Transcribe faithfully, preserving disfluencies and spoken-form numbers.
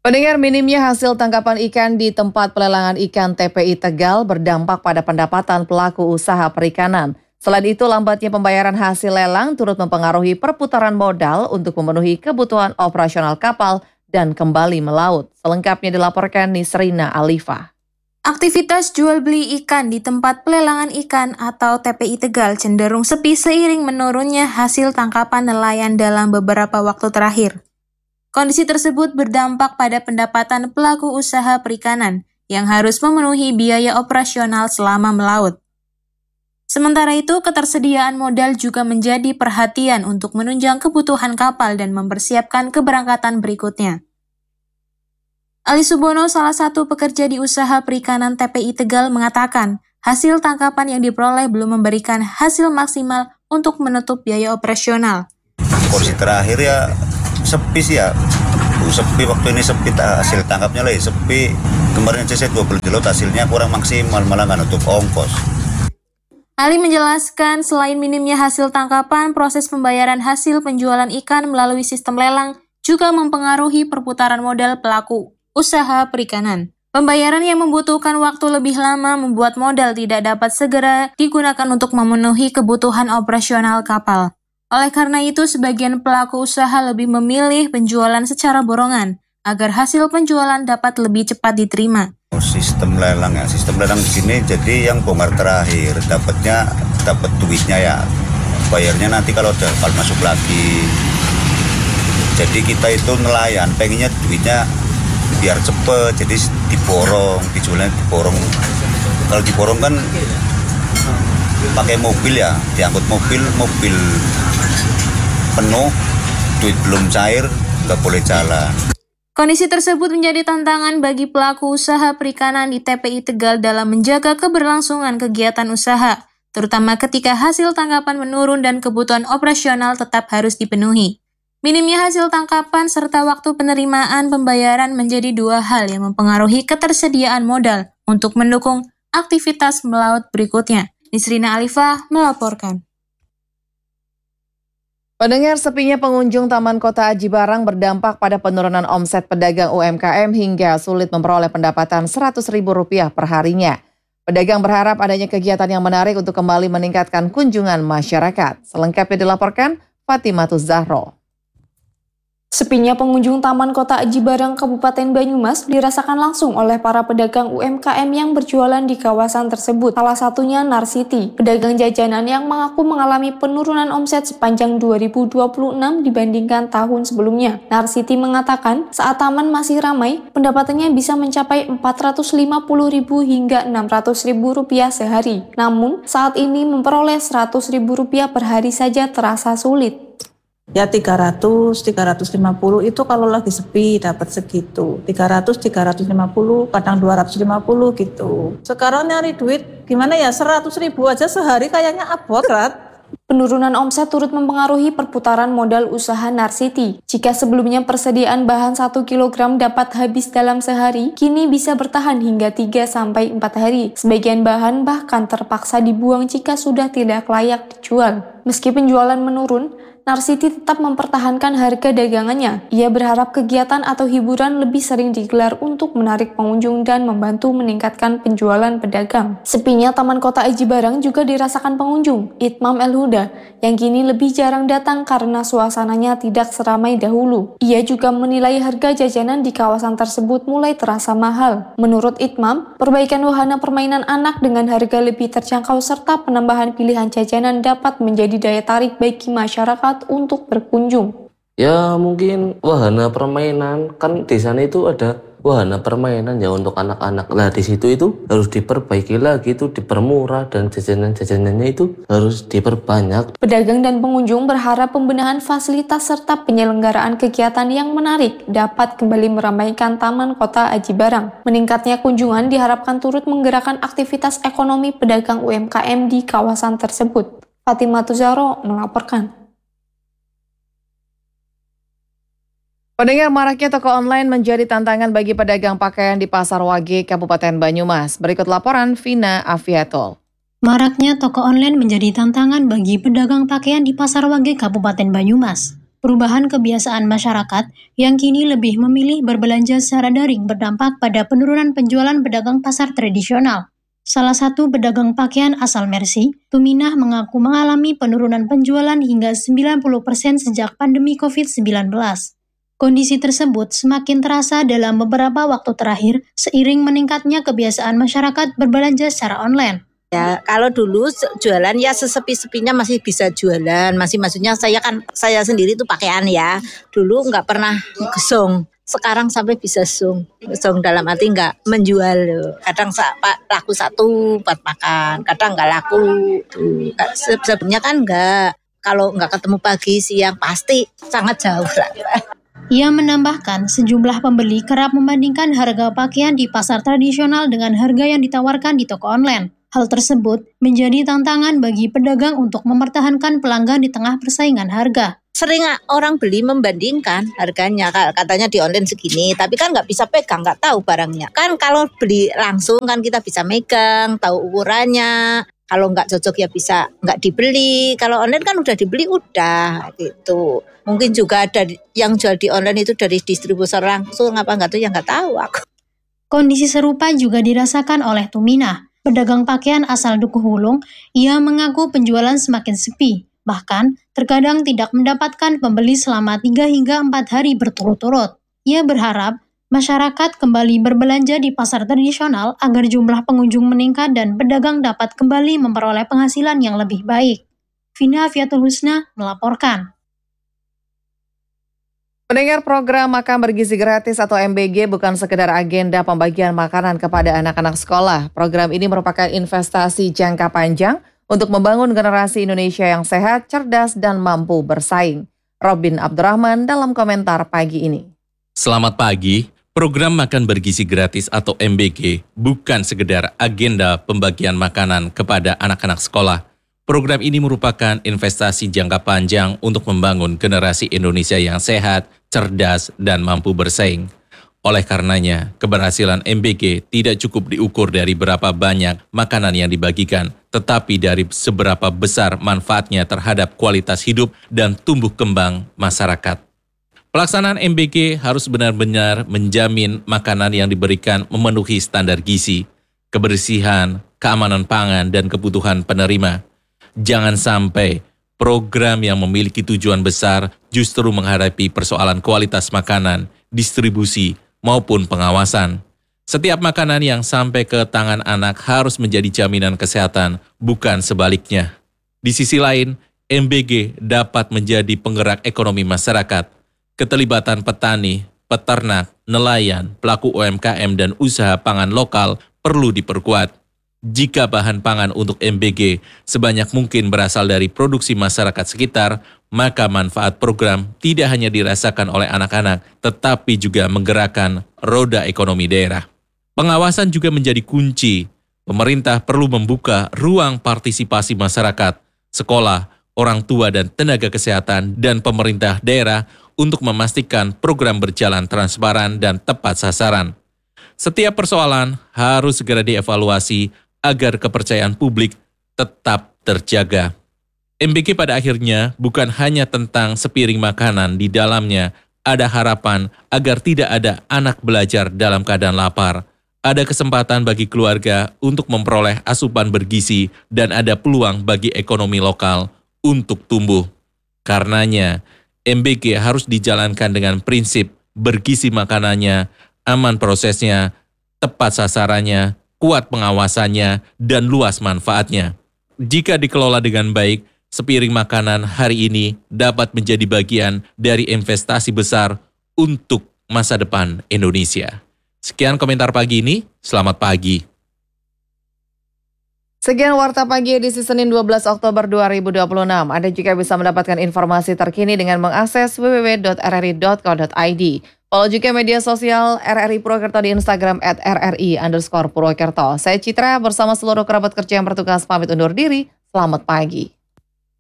Pendengar, minimnya hasil tangkapan ikan di tempat pelelangan ikan T P I Tegal berdampak pada pendapatan pelaku usaha perikanan. Selain itu, lambatnya pembayaran hasil lelang turut mempengaruhi perputaran modal untuk memenuhi kebutuhan operasional kapal dan kembali melaut. Selengkapnya dilaporkan Nisrina Alifa. Aktivitas jual beli ikan di tempat pelelangan ikan atau T P I Tegal cenderung sepi seiring menurunnya hasil tangkapan nelayan dalam beberapa waktu terakhir. Kondisi tersebut berdampak pada pendapatan pelaku usaha perikanan yang harus memenuhi biaya operasional selama melaut. Sementara itu, ketersediaan modal juga menjadi perhatian untuk menunjang kebutuhan kapal dan mempersiapkan keberangkatan berikutnya. Ali Subono, salah satu pekerja di usaha perikanan T P I Tegal, mengatakan hasil tangkapan yang diperoleh belum memberikan hasil maksimal untuk menutup biaya operasional. Kondisi terakhir ya sepi sih ya, sepi waktu ini sepi, hasil tangkapnya lagi sepi. Kemarin aja saya dua puluh kilo, hasilnya kurang maksimal, malah nggak nutup ongkos. Ali menjelaskan selain minimnya hasil tangkapan, proses pembayaran hasil penjualan ikan melalui sistem lelang juga mempengaruhi perputaran modal pelaku usaha perikanan. Pembayaran yang membutuhkan waktu lebih lama membuat modal tidak dapat segera digunakan untuk memenuhi kebutuhan operasional kapal. Oleh karena itu, sebagian pelaku usaha lebih memilih penjualan secara borongan agar hasil penjualan dapat lebih cepat diterima. Sistem lelang ya, sistem lelang di sini jadi yang bongkar terakhir dapatnya dapat duitnya ya, bayarnya nanti kalau ada kalau masuk lagi. Jadi kita itu nelayan pengennya duitnya biar cepet, jadi diborong, dijualnya diborong. Kalau diborong kan pakai mobil ya, diangkut mobil, mobil penuh, duit belum cair, nggak boleh jalan. Kondisi tersebut menjadi tantangan bagi pelaku usaha perikanan di T P I Tegal dalam menjaga keberlangsungan kegiatan usaha, terutama ketika hasil tangkapan menurun dan kebutuhan operasional tetap harus dipenuhi. Minimnya hasil tangkapan serta waktu penerimaan pembayaran menjadi dua hal yang mempengaruhi ketersediaan modal untuk mendukung aktivitas melaut berikutnya. Nisrina Alifa melaporkan. Pendengar, sepinya pengunjung Taman Kota Aji Barang berdampak pada penurunan omset pedagang U M K M hingga sulit memperoleh pendapatan seratus ribu rupiah per harinya. Pedagang berharap adanya kegiatan yang menarik untuk kembali meningkatkan kunjungan masyarakat. Selengkapnya dilaporkan Fatimatus Zahro. Sepinya pengunjung Taman Kota Aji Barang Kabupaten Banyumas dirasakan langsung oleh para pedagang U M K M yang berjualan di kawasan tersebut. Salah satunya Narsiti, pedagang jajanan yang mengaku mengalami penurunan omset sepanjang dua ribu dua puluh enam dibandingkan tahun sebelumnya. Narsiti mengatakan saat taman masih ramai, pendapatannya bisa mencapai empat ratus lima puluh ribu hingga enam ratus ribu rupiah sehari. Namun, saat ini memperoleh seratus ribu rupiah per hari saja terasa sulit. Ya tiga ratus, tiga ratus lima puluh itu kalau lagi sepi dapat segitu. tiga ratus, tiga ratus lima puluh, kadang dua ratus lima puluh gitu. Sekarang nyari duit gimana ya, seratus ribu aja sehari kayaknya abot, Rat. Penurunan omset turut mempengaruhi perputaran modal usaha Narsiti. Jika sebelumnya persediaan bahan satu kilogram dapat habis dalam sehari, kini bisa bertahan hingga tiga sampai empat hari. Sebagian bahan bahkan terpaksa dibuang jika sudah tidak layak dijual. Meski penjualan menurun, Narsiti tetap mempertahankan harga dagangannya. Ia berharap kegiatan atau hiburan lebih sering digelar untuk menarik pengunjung dan membantu meningkatkan penjualan pedagang. Sepinya Taman Kota Aji Barang juga dirasakan pengunjung, Itmam El Huda, yang kini lebih jarang datang karena suasananya tidak seramai dahulu. Ia juga menilai harga jajanan di kawasan tersebut mulai terasa mahal. Menurut Itmam, perbaikan wahana permainan anak dengan harga lebih terjangkau serta penambahan pilihan jajanan dapat menjadi daya tarik bagi masyarakat untuk berkunjung. Ya mungkin wahana permainan, kan di sana itu ada wahana permainan ya untuk anak-anak. Lah di situ itu harus diperbaiki lagi, itu dipermurah dan jajanan-jajanannya itu harus diperbanyak. Pedagang dan pengunjung berharap pembenahan fasilitas serta penyelenggaraan kegiatan yang menarik dapat kembali meramaikan Taman Kota Aji Barang. Meningkatnya kunjungan diharapkan turut menggerakkan aktivitas ekonomi pedagang U M K M di kawasan tersebut. Fatimatus Zahro melaporkan. Pendengar, maraknya toko online menjadi tantangan bagi pedagang pakaian di Pasar Wage, Kabupaten Banyumas. Berikut laporan Vina Afiatul. Maraknya toko online menjadi tantangan bagi pedagang pakaian di Pasar Wage, Kabupaten Banyumas. Perubahan kebiasaan masyarakat yang kini lebih memilih berbelanja secara daring berdampak pada penurunan penjualan pedagang pasar tradisional. Salah satu pedagang pakaian asal Mersi, Tuminah mengaku mengalami penurunan penjualan hingga sembilan puluh persen sejak pandemi covid sembilan belas. Kondisi tersebut semakin terasa dalam beberapa waktu terakhir seiring meningkatnya kebiasaan masyarakat berbelanja secara online. Ya, kalau dulu jualan ya sesepi-sepinya masih bisa jualan, masih maksudnya saya kan saya sendiri tuh pakaian ya. Dulu nggak pernah gesong, sekarang sampai bisa gesong. Gesong dalam arti nggak menjual. Kadang laku satu buat makan, kadang nggak laku. Tuh, sebenarnya kan nggak. Kalau nggak ketemu pagi siang pasti sangat jauh lah. Ia menambahkan sejumlah pembeli kerap membandingkan harga pakaian di pasar tradisional dengan harga yang ditawarkan di toko online. Hal tersebut menjadi tantangan bagi pedagang untuk mempertahankan pelanggan di tengah persaingan harga. Sering orang beli membandingkan harganya, katanya di online segini, tapi kan nggak bisa pegang, nggak tahu barangnya. Kan kalau beli langsung kan kita bisa megang, tahu ukurannya. Kalau nggak cocok ya bisa nggak dibeli. Kalau online kan udah dibeli udah gitu. Mungkin juga ada yang jual di online itu dari distributor langsung apa nggak tuh yang nggak tahu aku. Kondisi serupa juga dirasakan oleh Tuminah. Pedagang pakaian asal Dukuh Wulung, ia mengaku penjualan semakin sepi. Bahkan, terkadang tidak mendapatkan pembeli selama tiga hingga empat hari berturut-turut. Ia berharap masyarakat kembali berbelanja di pasar tradisional agar jumlah pengunjung meningkat dan pedagang dapat kembali memperoleh penghasilan yang lebih baik. Vina Afiatul Husna melaporkan. Pendengar, program Makan Bergizi Gratis atau M B G bukan sekedar agenda pembagian makanan kepada anak-anak sekolah. Program ini merupakan investasi jangka panjang untuk membangun generasi Indonesia yang sehat, cerdas, dan mampu bersaing. Robin Abdurrahman dalam komentar pagi ini. Selamat pagi. Program Makan Bergizi Gratis atau M B G bukan sekedar agenda pembagian makanan kepada anak-anak sekolah. Program ini merupakan investasi jangka panjang untuk membangun generasi Indonesia yang sehat, cerdas, dan mampu bersaing. Oleh karenanya, keberhasilan M B G tidak cukup diukur dari berapa banyak makanan yang dibagikan, tetapi dari seberapa besar manfaatnya terhadap kualitas hidup dan tumbuh kembang masyarakat. Pelaksanaan M B G harus benar-benar menjamin makanan yang diberikan memenuhi standar gizi, kebersihan, keamanan pangan, dan kebutuhan penerima. Jangan sampai program yang memiliki tujuan besar justru menghadapi persoalan kualitas makanan, distribusi, maupun pengawasan. Setiap makanan yang sampai ke tangan anak harus menjadi jaminan kesehatan, bukan sebaliknya. Di sisi lain, M B G dapat menjadi penggerak ekonomi masyarakat. Keterlibatan petani, peternak, nelayan, pelaku U M K M, dan usaha pangan lokal perlu diperkuat. Jika bahan pangan untuk M B G sebanyak mungkin berasal dari produksi masyarakat sekitar, maka manfaat program tidak hanya dirasakan oleh anak-anak, tetapi juga menggerakkan roda ekonomi daerah. Pengawasan juga menjadi kunci. Pemerintah perlu membuka ruang partisipasi masyarakat, sekolah, orang tua dan tenaga kesehatan, dan pemerintah daerah untuk memastikan program berjalan transparan dan tepat sasaran. Setiap persoalan harus segera dievaluasi agar kepercayaan publik tetap terjaga. M B G pada akhirnya bukan hanya tentang sepiring makanan, di dalamnya ada harapan agar tidak ada anak belajar dalam keadaan lapar. Ada kesempatan bagi keluarga untuk memperoleh asupan bergizi dan ada peluang bagi ekonomi lokal untuk tumbuh. Karenanya, M B G harus dijalankan dengan prinsip bergizi makanannya, aman prosesnya, tepat sasarannya, kuat pengawasannya, dan luas manfaatnya. Jika dikelola dengan baik, sepiring makanan hari ini dapat menjadi bagian dari investasi besar untuk masa depan Indonesia. Sekian komentar pagi ini, selamat pagi. Sekian Warta Pagi edisi Senin dua belas Oktober dua ribu dua puluh enam. Anda juga bisa mendapatkan informasi terkini dengan mengakses w w w titik r r i titik co titik i d. Follow juga media sosial R R I Purwokerto di Instagram at R R I underscore Purwokerto. Saya Citra bersama seluruh kerabat kerja yang bertugas pamit undur diri. Selamat pagi.